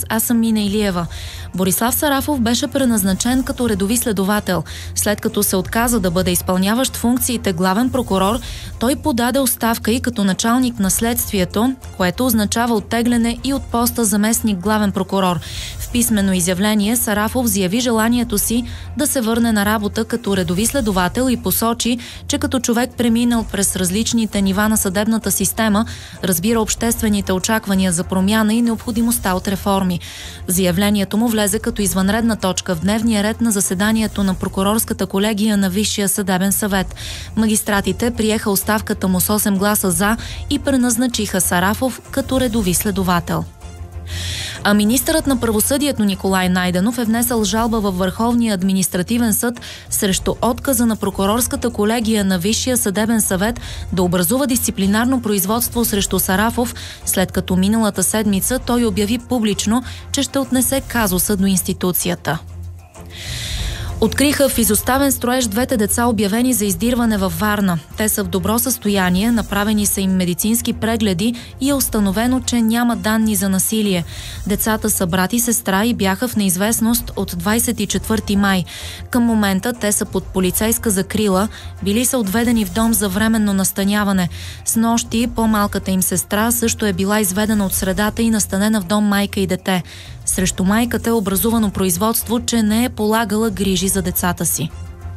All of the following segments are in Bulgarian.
аз съм Мина Илиева. Борислав Сарафов беше преназначен като редови следовател. След като се отказа да бъде изпълняващ функциите главен прокурор, той подаде оставка и като началник на следствието, което означава оттегляне и от поста заместник главен прокурор. В писмено изявление Сарафов заяви желанието си да се върне на работа като редови следовател и посочи, че като човек преминал през различните нива на съдебната система, разбира обществените очаквания за промяна и необходимостта от реформи. Заявлението му влезе като извънредна точка в дневния ред на заседанието на прокурорската колегия на Висшия съдебен съвет. Магистратите приеха оставката му с 8 гласа за и преназначиха Сарафов като редови следовател. А министърът на правосъдието Николай Найденов е внесъл жалба във Върховния административен съд срещу отказа на прокурорската колегия на Висшия съдебен съвет да образува дисциплинарно производство срещу Сарафов, след като миналата седмица той обяви публично, че ще отнесе казуса до институцията. Откриха в изоставен строеж двете деца, обявени за издирване във Варна. Те са в добро състояние, направени са им медицински прегледи и е установено, че няма данни за насилие. Децата са брат и сестра и бяха в неизвестност от 24 май. Към момента те са под полицейска закрила, били са отведени в дом за временно настаняване. Снощи по-малката им сестра също е била изведена от средата и настанена в дом майка и дете. Срещу майката е образувано производство, че не е полагала грижи за децата си.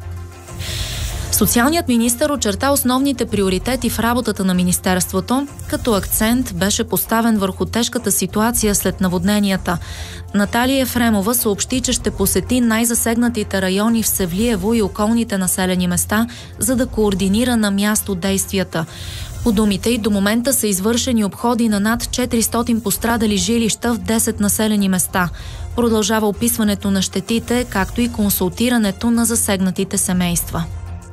Социалният министър очерта основните приоритети в работата на министерството, като акцент беше поставен върху тежката ситуация след наводненията. Наталия Ефремова съобщи, че ще посети най-засегнатите райони в Севлиево и околните населени места, за да координира на място действията. По думите й, до момента са извършени обходи на над 400 пострадали жилища в 10 населени места. Продължава описването на щетите, както и консултирането на засегнатите семейства.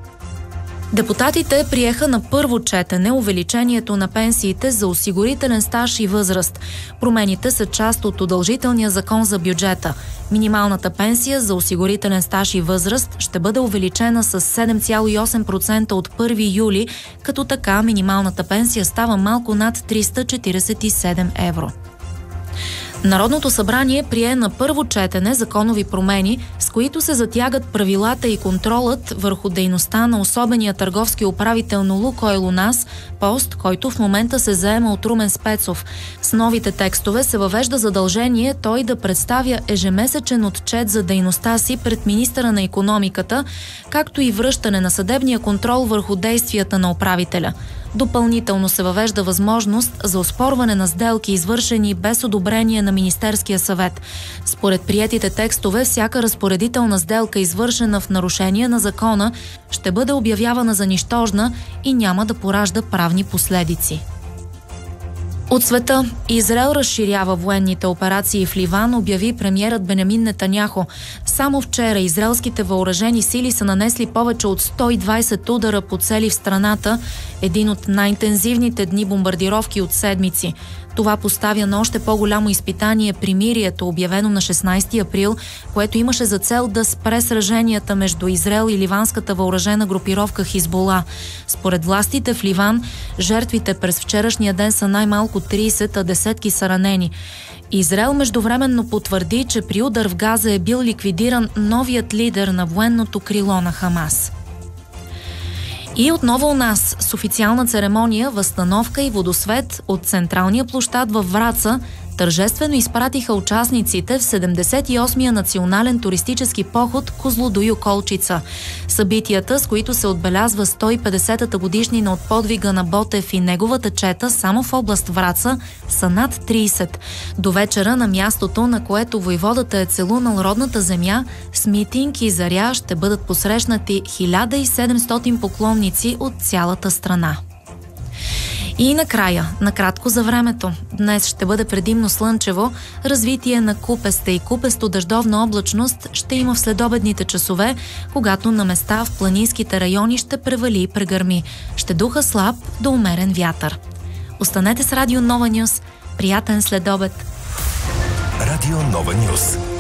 Депутатите приеха на първо четене увеличението на пенсиите за осигурителен стаж и възраст. Промените са част от удължителния закон за бюджета. Минималната пенсия за осигурителен стаж и възраст ще бъде увеличена с 7,8% от 1 юли, като така минималната пенсия става малко над 347 евро. Народното събрание прие на първо четене законови промени, с които се затягат правилата и контролът върху дейността на особения търговски управител на Лукойл у нас, пост, който в момента се заема от Румен Спецов. С новите текстове се въвежда задължение той да представя ежемесечен отчет за дейността си пред министъра на икономиката, както и връщане на съдебния контрол върху действията на управителя. Допълнително се въвежда възможност за оспорване на сделки, извършени без одобрение на Министерския съвет. Според приетите текстове, всяка разпоредителна сделка, извършена в нарушение на закона, ще бъде обявявана за нищожна и няма да поражда правни последици. От света, Израел разширява военните операции в Ливан, обяви премиерът Бенямин Нетаняху. Само вчера израелските въоръжени сили са нанесли повече от 120 удара по цели в страната, един от най-интензивните дни бомбардировки от седмици. Това поставя на още по-голямо изпитание примирието, обявено на 16 април, което имаше за цел да спре сраженията между Израел и ливанската въоръжена групировка Хизбола. Според властите в Ливан, жертвите през вчерашния ден са най-малко 30, а десетки са ранени. Израел междувременно потвърди, че при удар в Газа е бил ликвидиран новият лидер на военното крило на Хамас. И отново у нас с официална церемония, възстановка и водосвет от централния площад във Враца тържествено изпратиха участниците в 78-я национален туристически поход Козлодуй Околчица. Събитията, с които се отбелязва 150-та годишнина от подвига на Ботев и неговата чета само в област Враца, са над 30. До вечера на мястото, на което войводата е целунал родната земя, с митинг и заря ще бъдат посрещнати 1700 поклонници от цялата страна. И накрая, накратко за времето. Днес ще бъде предимно слънчево, развитие на купеста и купесто-дъждовна облачност ще има в следобедните часове, когато на места в планинските райони ще превали и прегърми. Ще духа слаб до умерен вятър. Останете с Радио Нова Нюс. Приятен следобед! Радио Нова Нюс.